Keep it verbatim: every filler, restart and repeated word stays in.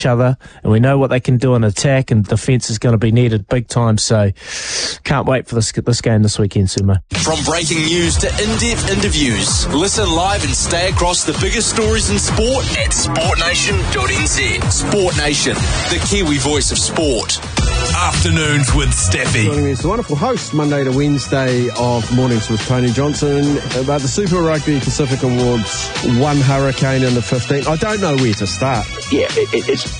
each other, and we know what they can do in attack, and defence is going to be needed big time. So can't wait for this this game this weekend, Sumo. From breaking news to in-depth interviews, listen live and stay across the biggest stories in sport at sport nation dot n z. Sport Nation, the Kiwi voice of sport. Afternoons with Steffi. Joining me is the wonderful host, Monday to Wednesday of Mornings with Tony Johnson, about the Super Rugby Pacific Awards, one hurricane in the fifteenth. I don't know where to start. Yeah, it, it, it's